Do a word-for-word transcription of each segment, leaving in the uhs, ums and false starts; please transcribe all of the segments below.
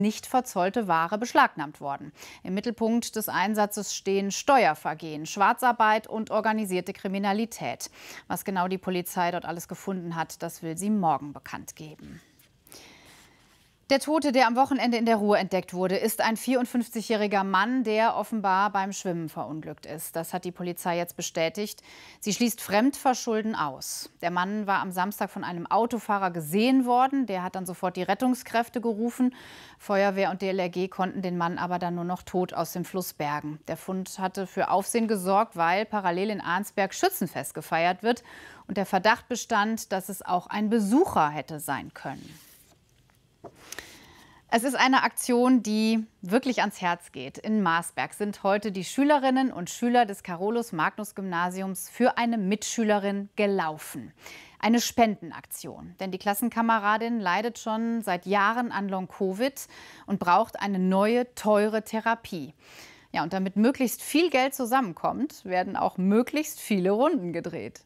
nicht verzollte Ware beschlagnahmt worden. Im Mittelpunkt des Einsatzes stehen Steuervergehen, Schwarzarbeit und organisierte Kriminalität. Was genau die Polizei dort alles gefunden hat, das will sie morgen bekannt geben. Der Tote, der am Wochenende in der Ruhr entdeckt wurde, ist ein vierundfünfzigjähriger Mann, der offenbar beim Schwimmen verunglückt ist. Das hat die Polizei jetzt bestätigt. Sie schließt Fremdverschulden aus. Der Mann war am Samstag von einem Autofahrer gesehen worden. Der hat dann sofort die Rettungskräfte gerufen. Feuerwehr und D L R G konnten den Mann aber dann nur noch tot aus dem Fluss bergen. Der Fund hatte für Aufsehen gesorgt, weil parallel in Arnsberg Schützenfest gefeiert wird. Und der Verdacht bestand, dass es auch ein Besucher hätte sein können. Es ist eine Aktion, die wirklich ans Herz geht. In Marsberg sind heute die Schülerinnen und Schüler des Carolus-Magnus-Gymnasiums für eine Mitschülerin gelaufen. Eine Spendenaktion, denn die Klassenkameradin leidet schon seit Jahren an Long-Covid und braucht eine neue, teure Therapie. Ja, und damit möglichst viel Geld zusammenkommt, werden auch möglichst viele Runden gedreht.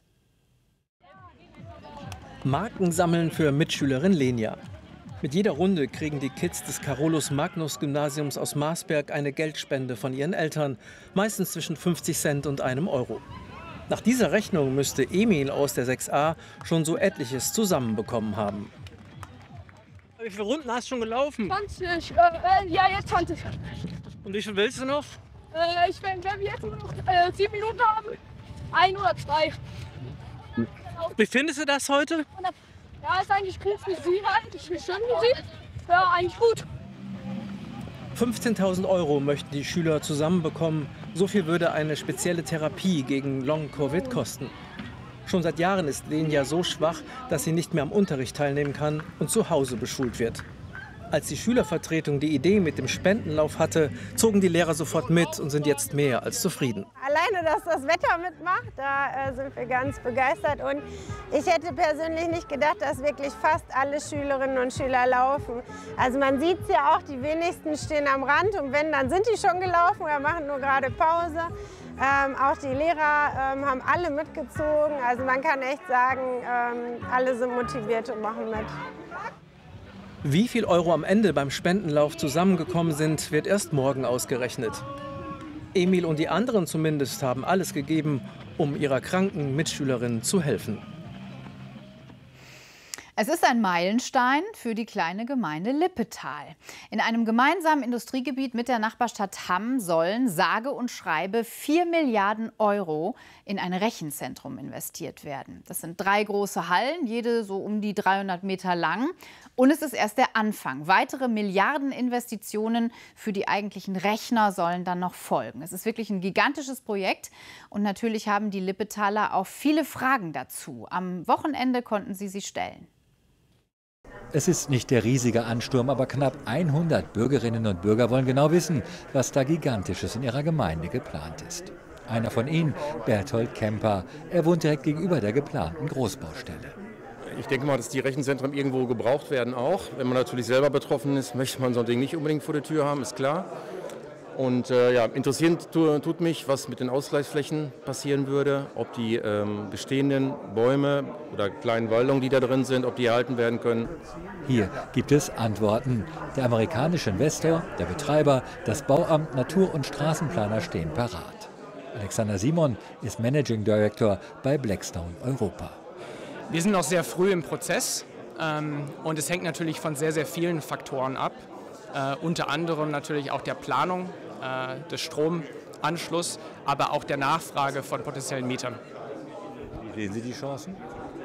Marken sammeln für Mitschülerin Lenia. Mit jeder Runde kriegen die Kids des Carolus-Magnus-Gymnasiums aus Marsberg eine Geldspende von ihren Eltern, meistens zwischen fünfzig Cent und einem Euro. Nach dieser Rechnung müsste Emil aus der sechs a schon so etliches zusammenbekommen haben. Wie viele Runden hast du schon gelaufen? zwanzig, äh, ja, jetzt zwanzig. Und wie viel willst du noch? Äh, ich wenn wir jetzt nur noch äh, sieben Minuten haben, ein oder zwei. Wie findest du das heute? Ja, ist eigentlich gut für Sie halt. Ich bin schön für Sie. Ja, eigentlich gut. fünfzehntausend Euro möchten die Schüler zusammenbekommen. So viel würde eine spezielle Therapie gegen Long-Covid kosten. Schon seit Jahren ist Lenia so schwach, dass sie nicht mehr am Unterricht teilnehmen kann und zu Hause beschult wird. Als die Schülervertretung die Idee mit dem Spendenlauf hatte, zogen die Lehrer sofort mit und sind jetzt mehr als zufrieden. Alleine, dass das Wetter mitmacht, da äh, sind wir ganz begeistert. Und ich hätte persönlich nicht gedacht, dass wirklich fast alle Schülerinnen und Schüler laufen. Also man sieht es ja auch, die wenigsten stehen am Rand und wenn, dann sind die schon gelaufen oder machen nur gerade Pause. Ähm, auch die Lehrer ähm, haben alle mitgezogen. Also man kann echt sagen, ähm, alle sind motiviert und machen mit. Wie viel Euro am Ende beim Spendenlauf zusammengekommen sind, wird erst morgen ausgerechnet. Emil und die anderen zumindest haben alles gegeben, um ihrer kranken Mitschülerin zu helfen. Es ist ein Meilenstein für die kleine Gemeinde Lippetal. In einem gemeinsamen Industriegebiet mit der Nachbarstadt Hamm sollen sage und schreibe vier Milliarden Euro in ein Rechenzentrum investiert werden. Das sind drei große Hallen, jede so um die dreihundert Meter lang. Und es ist erst der Anfang. Weitere Milliardeninvestitionen für die eigentlichen Rechner sollen dann noch folgen. Es ist wirklich ein gigantisches Projekt. Und natürlich haben die Lippetaler auch viele Fragen dazu. Am Wochenende konnten sie sie stellen. Es ist nicht der riesige Ansturm, aber knapp hundert Bürgerinnen und Bürger wollen genau wissen, was da Gigantisches in ihrer Gemeinde geplant ist. Einer von ihnen, Berthold Kemper. Er wohnt direkt gegenüber der geplanten Großbaustelle. Ich denke mal, dass die Rechenzentren irgendwo gebraucht werden auch. Wenn man natürlich selber betroffen ist, möchte man so ein Ding nicht unbedingt vor der Tür haben, ist klar. Und äh, ja, interessiert tut mich, was mit den Ausgleichsflächen passieren würde, ob die ähm, bestehenden Bäume oder kleinen Waldungen, die da drin sind, ob die erhalten werden können. Hier gibt es Antworten. Der amerikanische Investor, der Betreiber, das Bauamt, Natur- und Straßenplaner stehen parat. Alexander Simon ist Managing Director bei Blackstone Europa. Wir sind noch sehr früh im Prozess ähm, und es hängt natürlich von sehr, sehr vielen Faktoren ab. Äh, unter anderem natürlich auch der Planung äh, des Stromanschlusses, aber auch der Nachfrage von potenziellen Mietern. Wie sehen Sie die Chancen?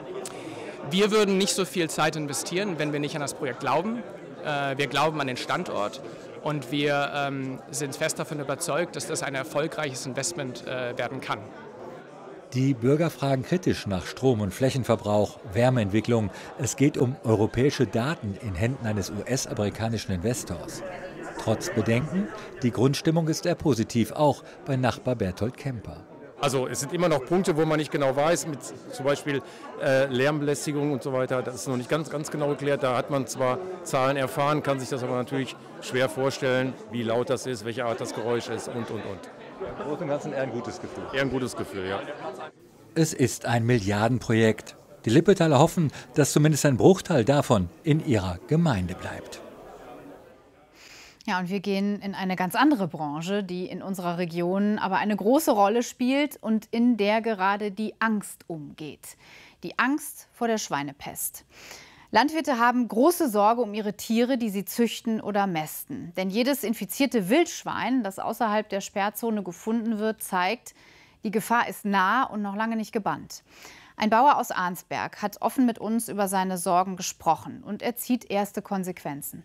Wir würden nicht so viel Zeit investieren, wenn wir nicht an das Projekt glauben. Äh, wir glauben an den Standort und wir ähm, sind fest davon überzeugt, dass das ein erfolgreiches Investment äh, werden kann. Die Bürger fragen kritisch nach Strom- und Flächenverbrauch, Wärmeentwicklung. Es geht um europäische Daten in Händen eines U S-amerikanischen Investors. Trotz Bedenken, die Grundstimmung ist eher positiv, auch bei Nachbar Berthold Kemper. Also es sind immer noch Punkte, wo man nicht genau weiß, mit zum Beispiel äh, Lärmbelästigung und so weiter. Das ist noch nicht ganz, ganz genau geklärt. Da hat man zwar Zahlen erfahren, kann sich das aber natürlich schwer vorstellen, wie laut das ist, welche Art das Geräusch ist und, und, und. Im Großen und Ganzen eher ein gutes Gefühl. Eher ein gutes Gefühl, ja. Es ist ein Milliardenprojekt. Die Lippetaler hoffen, dass zumindest ein Bruchteil davon in ihrer Gemeinde bleibt. Ja, und wir gehen in eine ganz andere Branche, die in unserer Region aber eine große Rolle spielt und in der gerade die Angst umgeht. Die Angst vor der Schweinepest. Landwirte haben große Sorge um ihre Tiere, die sie züchten oder mästen. Denn jedes infizierte Wildschwein, das außerhalb der Sperrzone gefunden wird, zeigt, die Gefahr ist nah und noch lange nicht gebannt. Ein Bauer aus Arnsberg hat offen mit uns über seine Sorgen gesprochen und er zieht erste Konsequenzen.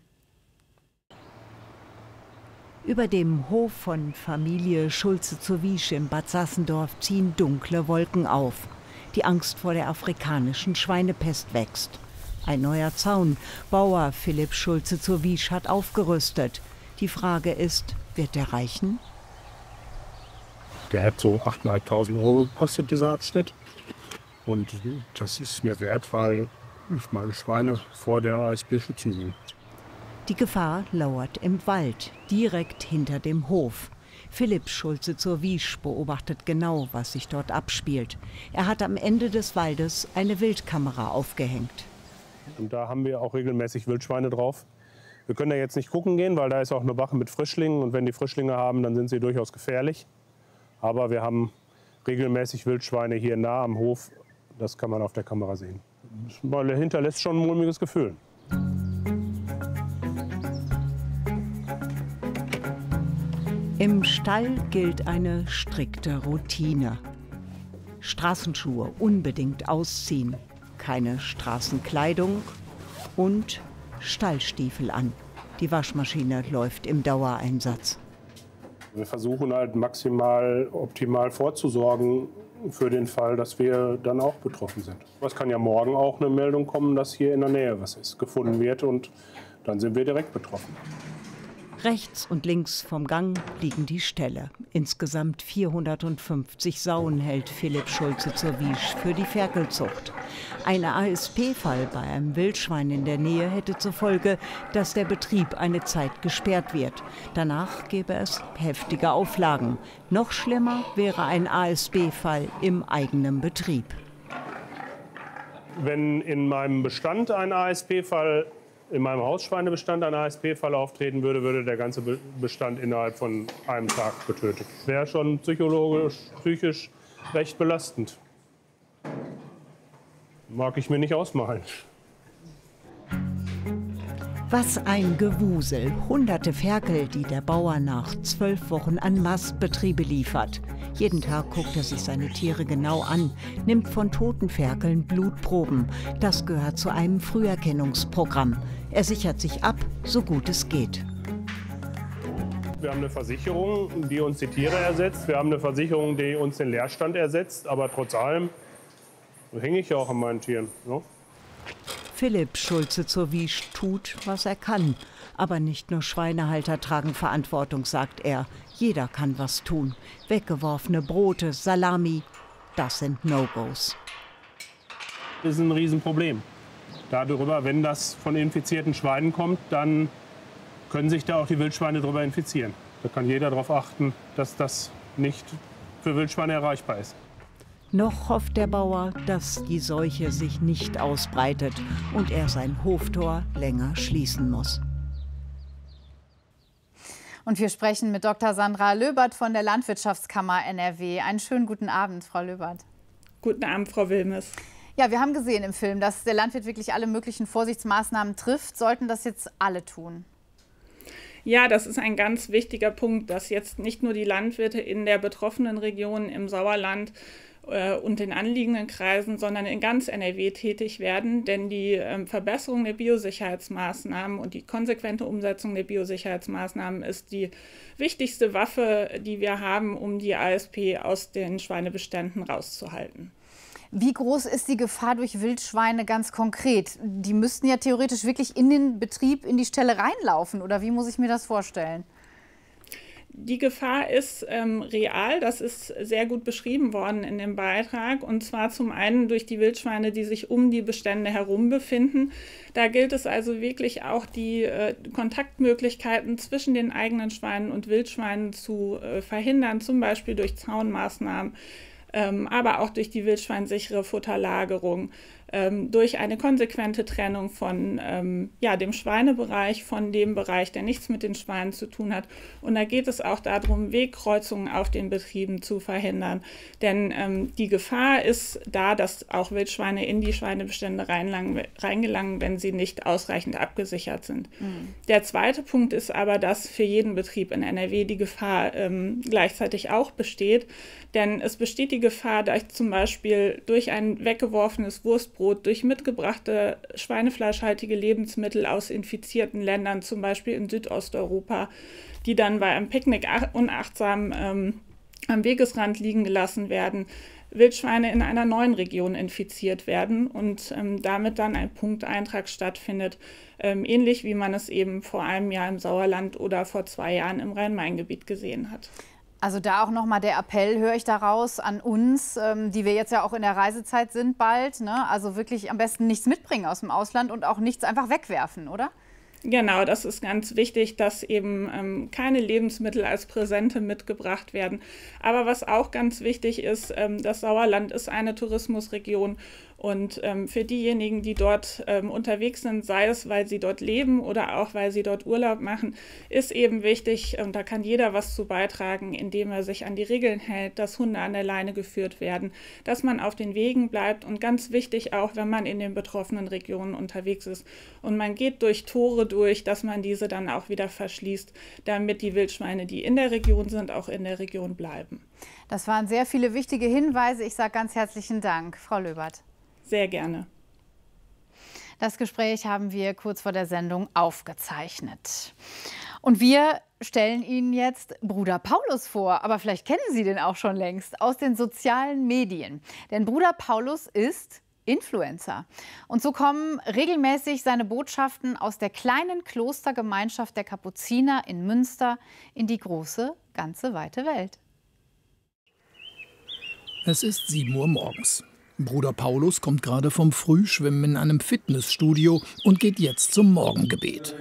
Über dem Hof von Familie Schulze zur Wiesch in Bad Sassendorf ziehen dunkle Wolken auf. Die Angst vor der afrikanischen Schweinepest wächst. Ein neuer Zaun. Bauer Philipp Schulze zur Wiesch hat aufgerüstet. Die Frage ist, wird der reichen? Der hat so achttausendfünfhundert Euro gekostet, dieser Abschnitt. Und das ist mir wert, weil ich meine Schweine vor der A S B schützen will. Die Gefahr lauert im Wald, direkt hinter dem Hof. Philipp Schulze zur Wiesch beobachtet genau, was sich dort abspielt. Er hat am Ende des Waldes eine Wildkamera aufgehängt. Und da haben wir auch regelmäßig Wildschweine drauf. Wir können da jetzt nicht gucken gehen, weil da ist auch eine Wache mit Frischlingen. Und wenn die Frischlinge haben, dann sind sie durchaus gefährlich. Aber wir haben regelmäßig Wildschweine hier nah am Hof. Das kann man auf der Kamera sehen. Das hinterlässt schon ein mulmiges Gefühl. Im Stall gilt eine strikte Routine. Straßenschuhe unbedingt ausziehen, keine Straßenkleidung und Stallstiefel an. Die Waschmaschine läuft im Dauereinsatz. Wir versuchen halt maximal optimal vorzusorgen für den Fall, dass wir dann auch betroffen sind. Es kann ja morgen auch eine Meldung kommen, dass hier in der Nähe was ist, gefunden wird und dann sind wir direkt betroffen. Rechts und links vom Gang liegen die Ställe. Insgesamt vierhundertfünfzig Sauen hält Philipp Schulze zur Wiesch für die Ferkelzucht. Ein A S P-Fall bei einem Wildschwein in der Nähe hätte zur Folge, dass der Betrieb eine Zeit gesperrt wird. Danach gäbe es heftige Auflagen. Noch schlimmer wäre ein A S B-Fall im eigenen Betrieb. Wenn in meinem Bestand ein A S P-Fall in meinem Hausschweinebestand ein A S P-Fall auftreten würde, würde der ganze Bestand innerhalb von einem Tag getötet. Wäre schon psychologisch, psychisch recht belastend. Mag ich mir nicht ausmalen. Was ein Gewusel. Hunderte Ferkel, die der Bauer nach zwölf Wochen an Mastbetriebe liefert. Jeden Tag guckt er sich seine Tiere genau an, nimmt von toten Ferkeln Blutproben. Das gehört zu einem Früherkennungsprogramm. Er sichert sich ab, so gut es geht. Wir haben eine Versicherung, die uns die Tiere ersetzt. Wir haben eine Versicherung, die uns den Leerstand ersetzt. Aber trotz allem hänge ich ja auch an meinen Tieren. Ne? Philipp Schulze zur Wiesch tut, was er kann. Aber nicht nur Schweinehalter tragen Verantwortung, sagt er. Jeder kann was tun. Weggeworfene Brote, Salami, das sind No-Gos. Das ist ein Riesenproblem. Darüber, wenn das von infizierten Schweinen kommt, dann können sich da auch die Wildschweine drüber infizieren. Da kann jeder darauf achten, dass das nicht für Wildschweine erreichbar ist. Noch hofft der Bauer, dass die Seuche sich nicht ausbreitet und er sein Hoftor länger schließen muss. Und wir sprechen mit Doktor Sandra Löbert von der Landwirtschaftskammer N R W. Einen schönen guten Abend, Frau Löbert. Guten Abend, Frau Wilmes. Ja, wir haben gesehen im Film, dass der Landwirt wirklich alle möglichen Vorsichtsmaßnahmen trifft. Sollten das jetzt alle tun? Ja, das ist ein ganz wichtiger Punkt, dass jetzt nicht nur die Landwirte in der betroffenen Region im Sauerland äh, und den anliegenden Kreisen, sondern in ganz N R W tätig werden. Denn die äh, Verbesserung der Biosicherheitsmaßnahmen und die konsequente Umsetzung der Biosicherheitsmaßnahmen ist die wichtigste Waffe, die wir haben, um die A S P aus den Schweinebeständen rauszuhalten. Wie groß ist die Gefahr durch Wildschweine ganz konkret? Die müssten ja theoretisch wirklich in den Betrieb, in die Ställe reinlaufen. Oder wie muss ich mir das vorstellen? Die Gefahr ist ähm, real, das ist sehr gut beschrieben worden in dem Beitrag. Und zwar zum einen durch die Wildschweine, die sich um die Bestände herum befinden. Da gilt es also wirklich auch, die äh, Kontaktmöglichkeiten zwischen den eigenen Schweinen und Wildschweinen zu äh, verhindern, zum Beispiel durch Zaunmaßnahmen, aber auch durch die wildschweinsichere Futterlagerung. ähm, durch eine konsequente Trennung von ähm, ja, dem Schweinebereich, von dem Bereich, der nichts mit den Schweinen zu tun hat. Und da geht es auch darum, Wegkreuzungen auf den Betrieben zu verhindern. Denn ähm, die Gefahr ist da, dass auch Wildschweine in die Schweinebestände reinlang, reingelangen, wenn sie nicht ausreichend abgesichert sind. Mhm. Der zweite Punkt ist aber, dass für jeden Betrieb in N R W die Gefahr ähm, gleichzeitig auch besteht. Denn es besteht die Gefahr, dass zum Beispiel durch ein weggeworfenes Wurstbrot, durch mitgebrachte schweinefleischhaltige Lebensmittel aus infizierten Ländern, zum Beispiel in Südosteuropa, die dann bei einem Picknick unachtsam ähm, am Wegesrand liegen gelassen werden, Wildschweine in einer neuen Region infiziert werden und ähm, damit dann ein Punkteintrag stattfindet, ähm, ähnlich wie man es eben vor einem Jahr im Sauerland oder vor zwei Jahren im Rhein-Main-Gebiet gesehen hat. Also da auch nochmal der Appell, höre ich daraus, an uns, ähm, die wir jetzt ja auch in der Reisezeit sind bald. Ne? Also wirklich am besten nichts mitbringen aus dem Ausland und auch nichts einfach wegwerfen, oder? Genau, das ist ganz wichtig, dass eben ähm, keine Lebensmittel als Präsente mitgebracht werden. Aber was auch ganz wichtig ist, ähm, das Sauerland ist eine Tourismusregion. Und ähm, für diejenigen, die dort ähm, unterwegs sind, sei es, weil sie dort leben oder auch, weil sie dort Urlaub machen, ist eben wichtig, und da kann jeder was zu beitragen, indem er sich an die Regeln hält, dass Hunde an der Leine geführt werden, dass man auf den Wegen bleibt und ganz wichtig auch, wenn man in den betroffenen Regionen unterwegs ist und man geht durch Tore durch, dass man diese dann auch wieder verschließt, damit die Wildschweine, die in der Region sind, auch in der Region bleiben. Das waren sehr viele wichtige Hinweise. Ich sage ganz herzlichen Dank, Frau Löbert. Sehr gerne. Das Gespräch haben wir kurz vor der Sendung aufgezeichnet. Und wir stellen Ihnen jetzt Bruder Paulus vor. Aber vielleicht kennen Sie den auch schon längst aus den sozialen Medien. Denn Bruder Paulus ist Influencer. Und so kommen regelmäßig seine Botschaften aus der kleinen Klostergemeinschaft der Kapuziner in Münster in die große, ganze, weite Welt. Es ist sieben Uhr morgens. Bruder Paulus kommt gerade vom Frühschwimmen in einem Fitnessstudio und geht jetzt zum Morgengebet.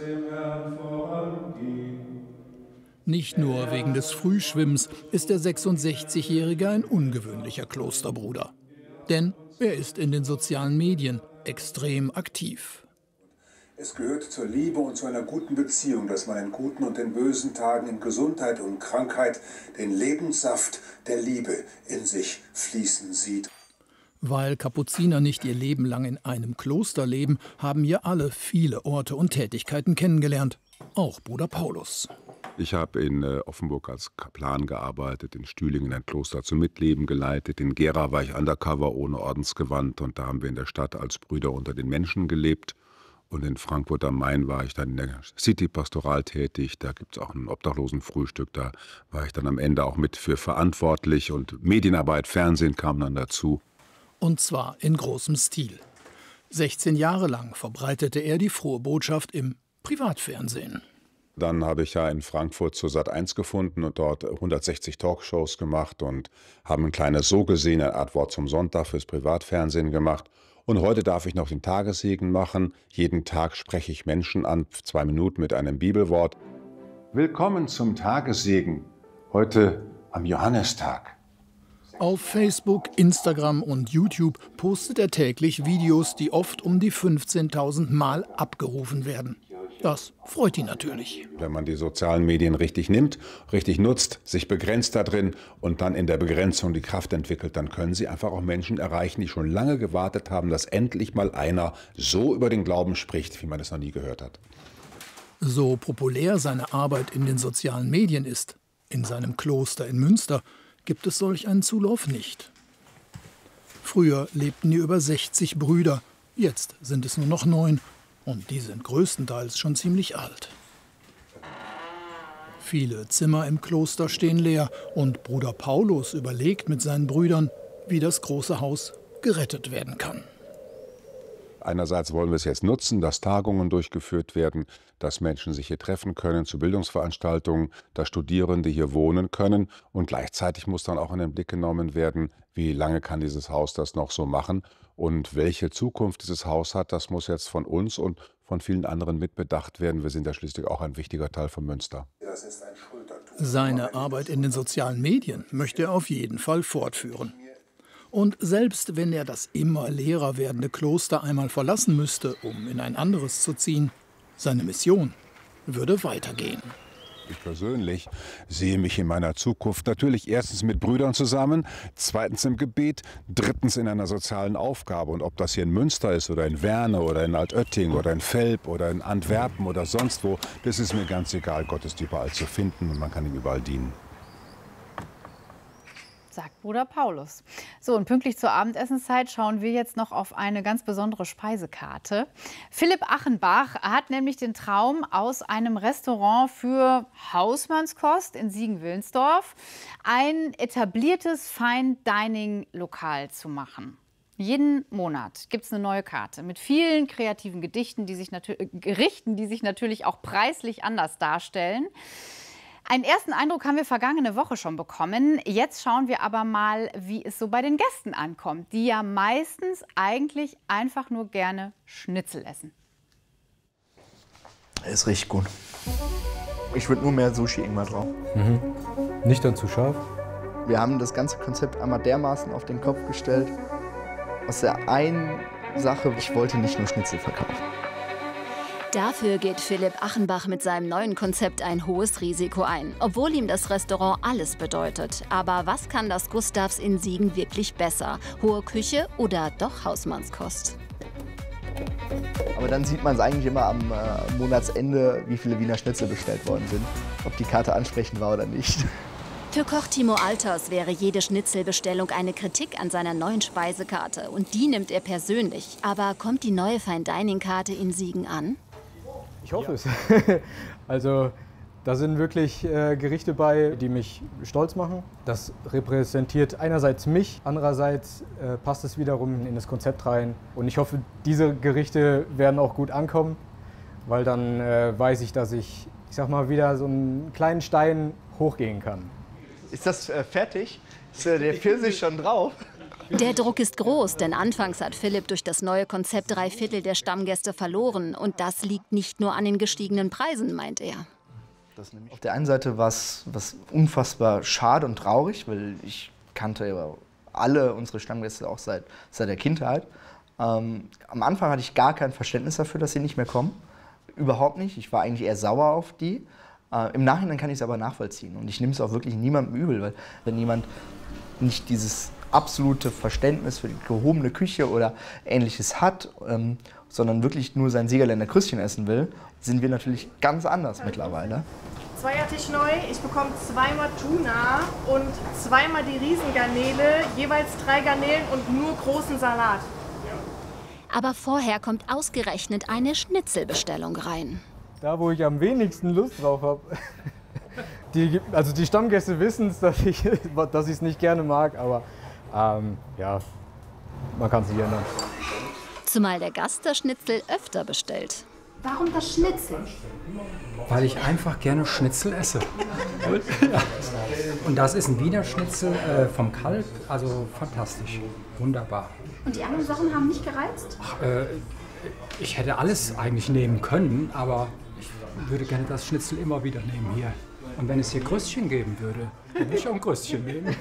Nicht nur wegen des Frühschwimmens ist der sechsundsechzigjährige ein ungewöhnlicher Klosterbruder. Denn er ist in den sozialen Medien extrem aktiv. Es gehört zur Liebe und zu einer guten Beziehung, dass man in guten und in bösen Tagen, in Gesundheit und Krankheit den Lebenssaft der Liebe in sich fließen sieht. Weil Kapuziner nicht ihr Leben lang in einem Kloster leben, haben hier alle viele Orte und Tätigkeiten kennengelernt. Auch Bruder Paulus. Ich habe in äh, Offenburg als Kaplan gearbeitet, in Stühlingen ein Kloster zum Mitleben geleitet. In Gera war ich undercover ohne Ordensgewand und da haben wir in der Stadt als Brüder unter den Menschen gelebt. Und in Frankfurt am Main war ich dann in der City-Pastoral tätig. Da gibt es auch ein Obdachlosenfrühstück. Da war ich dann am Ende auch mit für verantwortlich. Und Medienarbeit, Fernsehen kam dann dazu. Und zwar in großem Stil. sechzehn Jahre lang verbreitete er die frohe Botschaft im Privatfernsehen. Dann habe ich ja in Frankfurt zur Sat eins gefunden und dort hundertsechzig Talkshows gemacht und habe ein kleines So gesehen, eine Art Wort zum Sonntag fürs Privatfernsehen gemacht. Und heute darf ich noch den Tagessegen machen. Jeden Tag spreche ich Menschen an, zwei Minuten mit einem Bibelwort. Willkommen zum Tagessegen, heute am Johannistag. Auf Facebook, Instagram und YouTube postet er täglich Videos, die oft um die fünfzehntausend Mal abgerufen werden. Das freut ihn natürlich. Wenn man die sozialen Medien richtig nimmt, richtig nutzt, sich begrenzt da drin und dann in der Begrenzung die Kraft entwickelt, dann können sie einfach auch Menschen erreichen, die schon lange gewartet haben, dass endlich mal einer so über den Glauben spricht, wie man es noch nie gehört hat. So populär seine Arbeit in den sozialen Medien ist, in seinem Kloster in Münster, gibt es solch einen Zulauf nicht. Früher lebten hier über sechzig Brüder, jetzt sind es nur noch neun. Und die sind größtenteils schon ziemlich alt. Viele Zimmer im Kloster stehen leer und Bruder Paulus überlegt mit seinen Brüdern, wie das große Haus gerettet werden kann. Einerseits wollen wir es jetzt nutzen, dass Tagungen durchgeführt werden, dass Menschen sich hier treffen können zu Bildungsveranstaltungen, dass Studierende hier wohnen können. Und gleichzeitig muss dann auch in den Blick genommen werden, wie lange kann dieses Haus das noch so machen. Und welche Zukunft dieses Haus hat, das muss jetzt von uns und von vielen anderen mitbedacht werden. Wir sind ja schließlich auch ein wichtiger Teil von Münster. Seine Arbeit in den sozialen Medien möchte er auf jeden Fall fortführen. Und selbst wenn er das immer leerer werdende Kloster einmal verlassen müsste, um in ein anderes zu ziehen, seine Mission würde weitergehen. Ich persönlich sehe mich in meiner Zukunft natürlich erstens mit Brüdern zusammen, zweitens im Gebet, drittens in einer sozialen Aufgabe. Und ob das hier in Münster ist oder in Werne oder in Altötting oder in Velp oder in Antwerpen oder sonst wo, das ist mir ganz egal. Gott ist überall zu finden und man kann ihm überall dienen. Sagt Bruder Paulus. So, und pünktlich zur Abendessenszeit schauen wir jetzt noch auf eine ganz besondere Speisekarte. Philipp Achenbach hat nämlich den Traum, aus einem Restaurant für Hausmannskost in Siegen-Wilnsdorf ein etabliertes Fine-Dining-Lokal zu machen. Jeden Monat gibt es eine neue Karte mit vielen kreativen Gedichten, die sich Gerichten, die sich natürlich auch preislich anders darstellen. Einen ersten Eindruck haben wir vergangene Woche schon bekommen. Jetzt schauen wir aber mal, wie es so bei den Gästen ankommt, die ja meistens eigentlich einfach nur gerne Schnitzel essen. Es riecht gut. Ich würde nur mehr Sushi irgendwann drauf. Mhm. Nicht dann zu scharf? Wir haben das ganze Konzept einmal dermaßen auf den Kopf gestellt. Aus der einen Sache, ich wollte nicht nur Schnitzel verkaufen. Dafür geht Philipp Achenbach mit seinem neuen Konzept ein hohes Risiko ein, obwohl ihm das Restaurant alles bedeutet. Aber was kann das Gustavs in Siegen wirklich besser? Hohe Küche oder doch Hausmannskost? Aber dann sieht man es eigentlich immer am äh, Monatsende, wie viele Wiener Schnitzel bestellt worden sind. Ob die Karte ansprechend war oder nicht. Für Koch Timo Alters wäre jede Schnitzelbestellung eine Kritik an seiner neuen Speisekarte. Und die nimmt er persönlich. Aber kommt die neue Fine-Dining-Karte in Siegen an? Ich hoffe es. Also da sind wirklich äh, Gerichte bei, die mich stolz machen. Das repräsentiert einerseits mich, andererseits äh, passt es wiederum in das Konzept rein. Und ich hoffe, diese Gerichte werden auch gut ankommen, weil dann äh, weiß ich, dass ich, ich sag mal, wieder so einen kleinen Stein hochgehen kann. Ist das äh, fertig? Ist äh, der Pfirsich schon drauf? Der Druck ist groß, denn anfangs hat Philipp durch das neue Konzept drei Viertel der Stammgäste verloren. Und das liegt nicht nur an den gestiegenen Preisen, meint er. Auf der einen Seite war es was unfassbar schade und traurig, weil ich kannte alle unsere Stammgäste auch seit, seit der Kindheit. Ähm, am Anfang hatte ich gar kein Verständnis dafür, dass sie nicht mehr kommen. Überhaupt nicht. Ich war eigentlich eher sauer auf die. Äh, Im Nachhinein kann ich es aber nachvollziehen. Und ich nehme es auch wirklich niemandem übel, weil wenn jemand nicht dieses absolute Verständnis für die gehobene Küche oder Ähnliches hat, ähm, sondern wirklich nur sein Siegerländer Krüstchen essen will, sind wir natürlich ganz anders mittlerweile. Zweiertisch neu, ich bekomme zweimal Tuna und zweimal die Riesengarnele, jeweils drei Garnelen und nur großen Salat. Aber vorher kommt ausgerechnet eine Schnitzelbestellung rein. Da, wo ich am wenigsten Lust drauf habe. Die, also die Stammgäste wissen es, dass ich dass ich es nicht gerne mag, aber ähm, ja, man kann es nicht ändern. Zumal der Gast das Schnitzel öfter bestellt. Warum das Schnitzel? Weil ich einfach gerne Schnitzel esse. Und das ist ein Wiener Schnitzel äh, vom Kalb, also fantastisch, wunderbar. Und die anderen Sachen haben nicht gereizt? Ach, äh, ich hätte alles eigentlich nehmen können, aber ich würde gerne das Schnitzel immer wieder nehmen hier. Und wenn es hier Kröstchen geben würde, dann würde ich auch ein Kröstchen nehmen.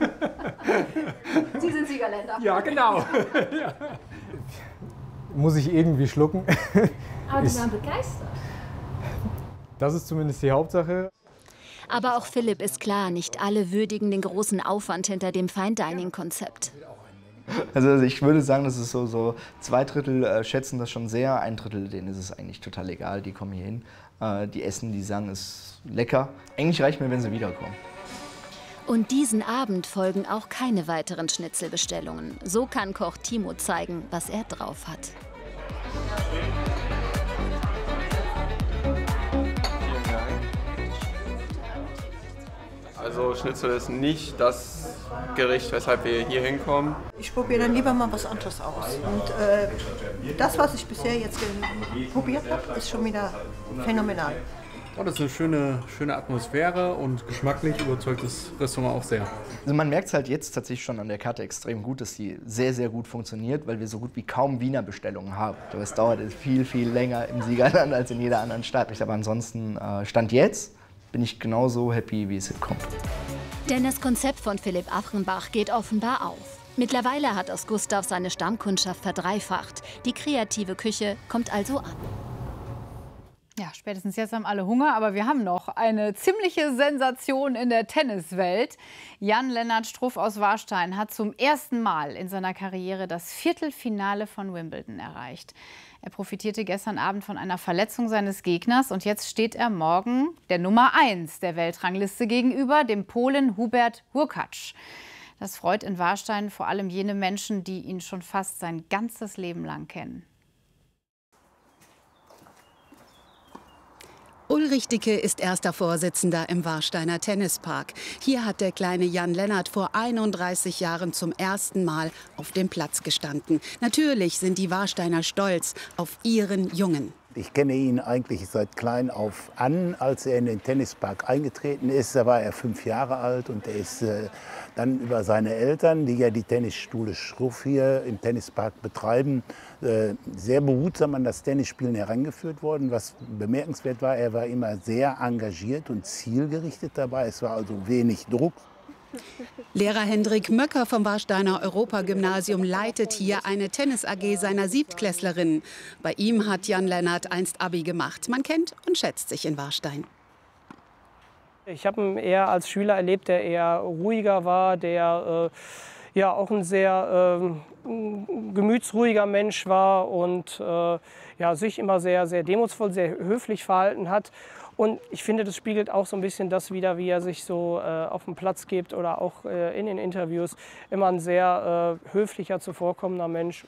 Sie sind Siegerländer. Ja, genau. Ja. Muss ich irgendwie schlucken. Aber Sie waren begeistert. Das ist zumindest die Hauptsache. Aber auch Philipp ist klar, nicht alle würdigen den großen Aufwand hinter dem Fine-Dining-Konzept. Also ich würde sagen, das ist so, so zwei Drittel äh, schätzen das schon sehr, ein Drittel denen ist es eigentlich total egal, die kommen hier hin, äh, die essen, die sagen, es ist lecker. Eigentlich reicht mir, wenn sie wiederkommen. Und diesen Abend folgen auch keine weiteren Schnitzelbestellungen. So kann Koch Timo zeigen, was er drauf hat. Also Schnitzel ist nicht das Gericht, weshalb wir hier hinkommen. Ich probiere dann lieber mal was anderes aus. Und äh, das, was ich bisher jetzt probiert habe, ist schon wieder phänomenal. Oh, das ist eine schöne, schöne Atmosphäre und geschmacklich überzeugt das Restaurant auch sehr. Also man merkt es halt jetzt tatsächlich schon an der Karte extrem gut, dass die sehr, sehr gut funktioniert, weil wir so gut wie kaum Wiener Bestellungen haben. Aber es dauert viel, viel länger im Siegerland als in jeder anderen Stadt. Aber ansonsten, äh, Stand jetzt, bin ich genauso happy, wie es kommt. Denn das Konzept von Philipp Achenbach geht offenbar auf. Mittlerweile hat das Gustav seine Stammkundschaft verdreifacht. Die kreative Küche kommt also an. Ja, spätestens jetzt haben alle Hunger, aber wir haben noch eine ziemliche Sensation in der Tenniswelt. Jan-Lennart Struff aus Warstein hat zum ersten Mal in seiner Karriere das Viertelfinale von Wimbledon erreicht. Er profitierte gestern Abend von einer Verletzung seines Gegners und jetzt steht er morgen der Nummer eins der Weltrangliste gegenüber, dem Polen Hubert Hurkacz. Das freut in Warstein vor allem jene Menschen, die ihn schon fast sein ganzes Leben lang kennen. Ulrich Dicke ist erster Vorsitzender im Warsteiner Tennispark. Hier hat der kleine Jan-Lennart vor einunddreißig Jahren zum ersten Mal auf dem Platz gestanden. Natürlich sind die Warsteiner stolz auf ihren Jungen. Ich kenne ihn eigentlich seit klein auf an. Als er in den Tennispark eingetreten ist, da war er fünf Jahre alt und er ist äh, dann über seine Eltern, die ja die Tennisschule Struff hier im Tennispark betreiben, äh, sehr behutsam an das Tennisspielen herangeführt worden. Was bemerkenswert war, er war immer sehr engagiert und zielgerichtet dabei. Es war also wenig Druck. Lehrer Hendrik Möcker vom Warsteiner Europagymnasium leitet hier eine Tennis-A G seiner Siebtklässlerinnen. Bei ihm hat Jan-Lennart einst Abi gemacht. Man kennt und schätzt sich in Warstein. Ich habe ihn eher als Schüler erlebt, der eher ruhiger war, der äh, ja auch ein sehr äh, gemütsruhiger Mensch war und äh, ja, sich immer sehr, sehr demutsvoll, sehr höflich verhalten hat. Und ich finde, das spiegelt auch so ein bisschen das wider, wie er sich so äh, auf den Platz gibt oder auch äh, in den Interviews. Immer ein sehr äh, höflicher, zuvorkommender Mensch.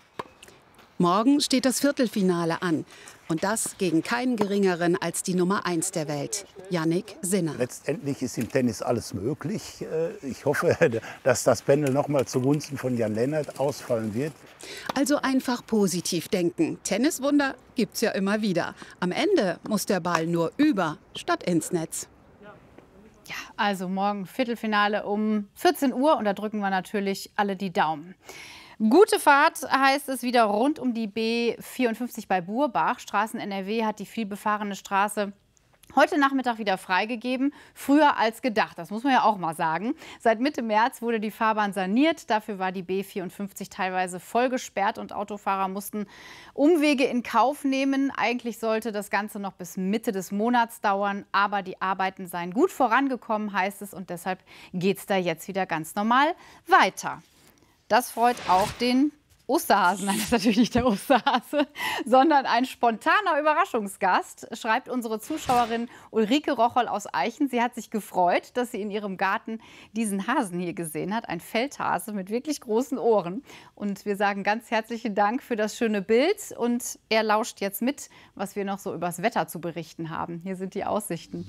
Morgen steht das Viertelfinale an. Und das gegen keinen Geringeren als die Nummer eins der Welt, Jannik Sinner. Letztendlich ist im Tennis alles möglich. Ich hoffe, dass das Pendel noch mal zugunsten von Jan-Lennart ausfallen wird. Also einfach positiv denken. Tenniswunder gibt's ja immer wieder. Am Ende muss der Ball nur über statt ins Netz. Ja, also morgen Viertelfinale um vierzehn Uhr und da drücken wir natürlich alle die Daumen. Gute Fahrt heißt es wieder rund um die B vierundfünfzig bei Burbach. Straßen N R W hat die vielbefahrene Straße heute Nachmittag wieder freigegeben. Früher als gedacht, das muss man ja auch mal sagen. Seit Mitte März wurde die Fahrbahn saniert. Dafür war die B vierundfünfzig teilweise voll gesperrt und Autofahrer mussten Umwege in Kauf nehmen. Eigentlich sollte das Ganze noch bis Mitte des Monats dauern, aber die Arbeiten seien gut vorangekommen, heißt es. Und deshalb geht es da jetzt wieder ganz normal weiter. Das freut auch den Osterhasen. Nein, das ist natürlich nicht der Osterhase, sondern ein spontaner Überraschungsgast, schreibt unsere Zuschauerin Ulrike Rocholl aus Eichen. Sie hat sich gefreut, dass sie in ihrem Garten diesen Hasen hier gesehen hat. Ein Feldhase mit wirklich großen Ohren. Und wir sagen ganz herzlichen Dank für das schöne Bild. Und er lauscht jetzt mit, was wir noch so übers Wetter zu berichten haben. Hier sind die Aussichten.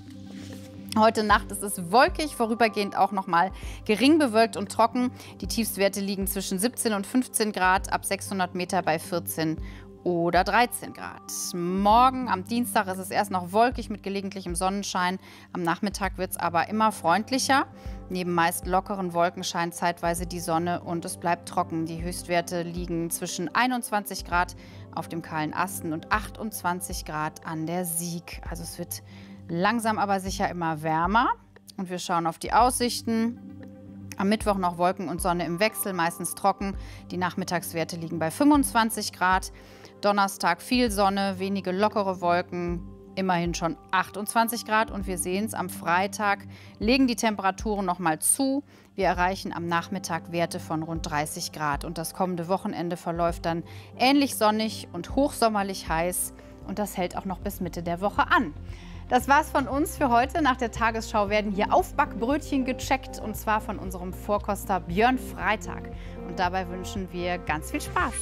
Heute Nacht ist es wolkig, vorübergehend auch noch mal gering bewölkt und trocken. Die Tiefstwerte liegen zwischen siebzehn und fünfzehn Grad, ab sechshundert Meter bei vierzehn oder dreizehn Grad. Morgen am Dienstag ist es erst noch wolkig mit gelegentlichem Sonnenschein. Am Nachmittag wird es aber immer freundlicher. Neben meist lockeren Wolken scheint zeitweise die Sonne und es bleibt trocken. Die Höchstwerte liegen zwischen einundzwanzig Grad auf dem kahlen Asten und achtundzwanzig Grad an der Sieg. Also es wird langsam aber sicher immer wärmer. Und wir schauen auf die Aussichten. Am Mittwoch noch Wolken und Sonne im Wechsel, meistens trocken. Die Nachmittagswerte liegen bei fünfundzwanzig Grad. Donnerstag viel Sonne, wenige lockere Wolken, immerhin schon achtundzwanzig Grad. Und wir sehen es, am Freitag legen die Temperaturen noch mal zu. Wir erreichen am Nachmittag Werte von rund dreißig Grad. Und das kommende Wochenende verläuft dann ähnlich sonnig und hochsommerlich heiß. Und das hält auch noch bis Mitte der Woche an. Das war's von uns für heute. Nach der Tagesschau werden hier Aufbackbrötchen gecheckt und zwar von unserem Vorkoster Björn Freitag. Und dabei wünschen wir ganz viel Spaß.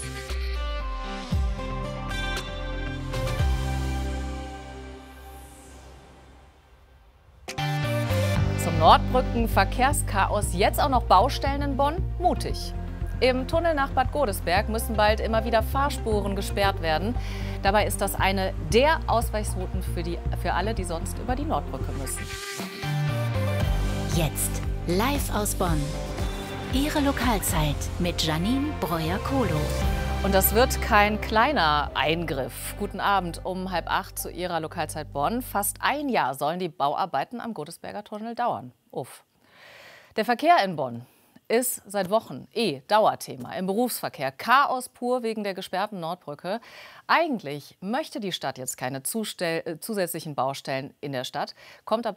Zum Nordbrücken-Verkehrschaos jetzt auch noch Baustellen in Bonn? Mutig. Im Tunnel nach Bad Godesberg müssen bald immer wieder Fahrspuren gesperrt werden. Dabei ist das eine der Ausweichrouten für, die, für alle, die sonst über die Nordbrücke müssen. Jetzt live aus Bonn. Ihre Lokalzeit mit Janine Breuer-Kohlo. Und das wird kein kleiner Eingriff. Guten Abend um halb acht zu Ihrer Lokalzeit Bonn. Fast ein Jahr sollen die Bauarbeiten am Godesberger Tunnel dauern. Uff. Der Verkehr in Bonn. ist seit Wochen eh Dauerthema im Berufsverkehr. Chaos pur wegen der gesperrten Nordbrücke. Eigentlich möchte die Stadt jetzt keine Zustell- zusätzlichen Baustellen in der Stadt, kommt aber